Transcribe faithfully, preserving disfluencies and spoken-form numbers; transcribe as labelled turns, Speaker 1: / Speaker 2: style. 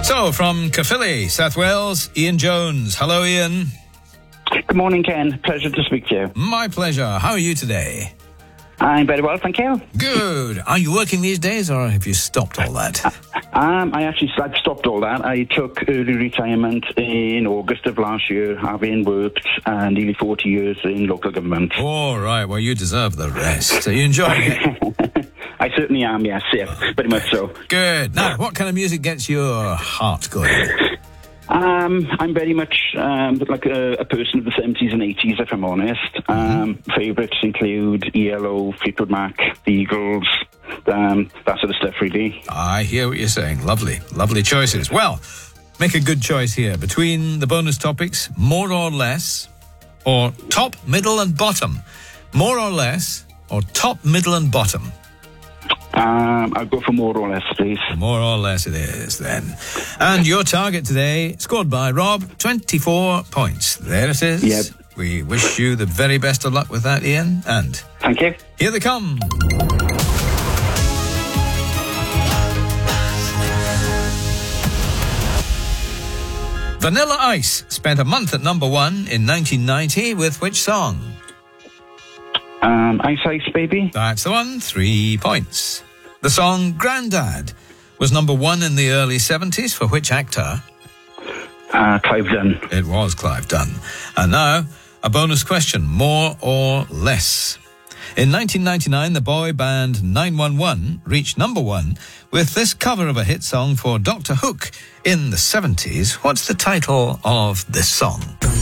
Speaker 1: So, from Caerphilly, South Wales, Ian Jones. Hello, Ian.
Speaker 2: Good morning, Ken. Pleasure to speak to you.
Speaker 1: My pleasure. How are you today?
Speaker 2: I'm very well, thank you.
Speaker 1: Good. Are you working these days, or have you stopped all that?
Speaker 2: Um, I actually I've stopped all that. I took early retirement in August of last year, having worked uh, nearly forty years in local government.
Speaker 1: All right. Well, you deserve the rest. Are you enjoying it?
Speaker 2: I certainly am, yes, yeah, very much so.
Speaker 1: Good. Now, what kind of music gets your heart going?
Speaker 2: Um, I'm very much um, like a, a person of the seventies and eighties, if I'm honest.
Speaker 1: Mm-hmm.
Speaker 2: Um, favourites include E L O, Fleetwood Mac, the Eagles, um, that sort of stuff, really.
Speaker 1: I hear what you're saying. Lovely, lovely choices. Well, make a good choice here between the bonus topics, more or less, or top, middle and bottom. More or less, or top, middle and bottom.
Speaker 2: Um, I'll go for more or less, please.
Speaker 1: More or less it is, then. And your target today, scored by Rob, twenty-four points. There it is.
Speaker 2: Yep.
Speaker 1: We wish you the very best of luck with that, Ian. And
Speaker 2: thank you.
Speaker 1: Here they come. Vanilla Ice spent a month at number one in nineteen ninety with which song?
Speaker 2: Um, Ice Ice Baby.
Speaker 1: That's the one. Three points. The song Grandad was number one in the early seventies for which actor?
Speaker 2: Uh, Clive Dunn.
Speaker 1: It was Clive Dunn. And now, a bonus question, more or less. In nineteen ninety-nine, the boy band nine one one reached number one with this cover of a hit song for Doctor Hook in the seventies. What's the title of this song?